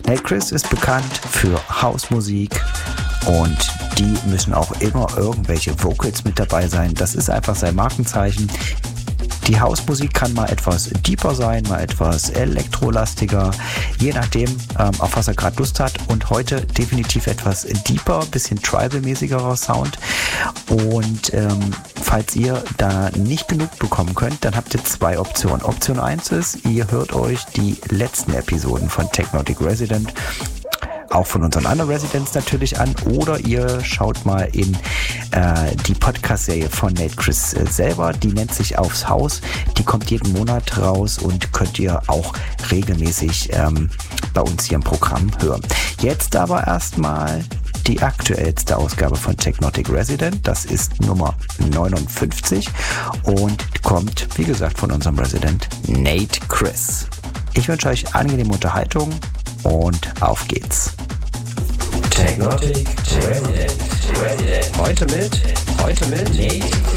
Nate Chris ist bekannt für Hausmusik und die müssen auch immer irgendwelche Vocals mit dabei sein. Das ist einfach sein Markenzeichen. Die Hausmusik kann mal etwas deeper sein, mal etwas elektrolastiger, je nachdem, auf was er gerade Lust hat. Und heute definitiv etwas deeper, bisschen tribal-mäßigerer Sound. Und falls ihr da nicht genug bekommen könnt, dann habt ihr 2 Optionen. Option 1 ist, ihr hört euch die letzten Episoden von Technotic Resident, auch von unseren anderen Residents natürlich an, oder ihr schaut mal in die Podcast-Serie von Nate Chris selber, die nennt sich Aufs Haus, die kommt jeden Monat raus und könnt ihr auch regelmäßig bei uns hier im Programm hören. Jetzt aber erstmal die aktuellste Ausgabe von Technotic Resident, das ist Nummer 59 und kommt, wie gesagt, von unserem Resident Nate Chris. Ich wünsche euch angenehme Unterhaltung und auf geht's. Technotic Resident. Heute mit Nate